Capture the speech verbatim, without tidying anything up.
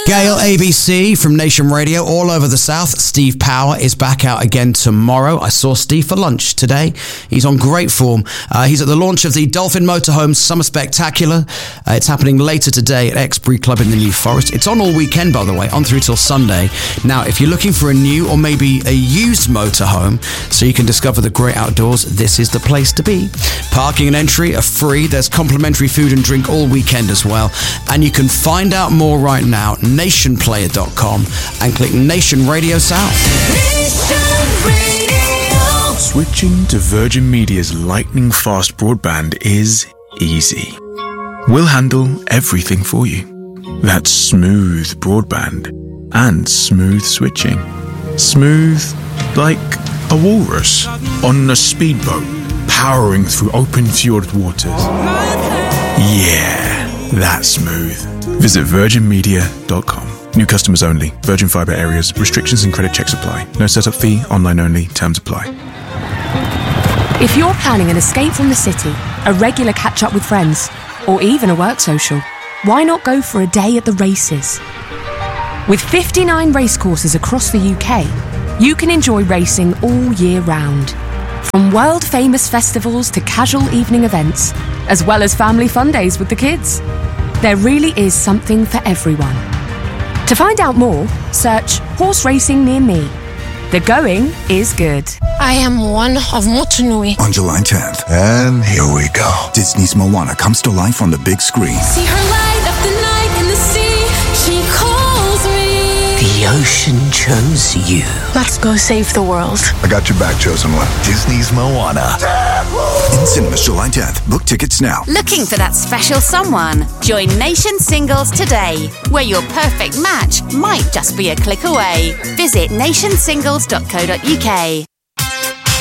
Gail A B C from Nation Radio all over the South. Steve Power is back out again tomorrow. I saw Steve for lunch today. He's on great form. Uh, he's at the launch of the Dolphin Motorhomes Summer Spectacular. Uh, it's happening later today at Exbury Club in the New Forest. It's on all weekend, by the way, on through till Sunday. Now, if you're looking for a new or maybe a used motorhome so you can discover the great outdoors, this is the place to be. Parking and entry are free. There's complimentary food and drink all weekend as well. And you can find out more right now, nation player dot com, and click Nation Radio South. Nation Radio. Switching to Virgin Media's lightning-fast broadband is easy. We'll handle everything for you. That's smooth broadband and smooth switching. Smooth like a walrus on a speedboat powering through open fjord waters. Yeah, that's smooth. Visit virgin media dot com. New customers only. Virgin Fibre areas. Restrictions and credit checks apply. No setup fee. Online only. Terms apply. If you're planning an escape from the city, a regular catch-up with friends, or even a work social, why not go for a day at the races? With fifty-nine racecourses across the U K, you can enjoy racing all year round. From world-famous festivals to casual evening events, as well as family fun days with the kids. There really is something for everyone. To find out more, search horse racing near me. The going is good. I am one of Motunui. On July tenth. And here we go. Disney's Moana comes to life on the big screen. See her light up the night in the sea. She calls me. The ocean chose you. Let's go save the world. I got your back, chosen one. Disney's Moana. In cinemas July tenth. Book tickets now. Looking for that special someone? Join Nation Singles today, where your perfect match might just be a click away. Visit nation singles dot co dot uk.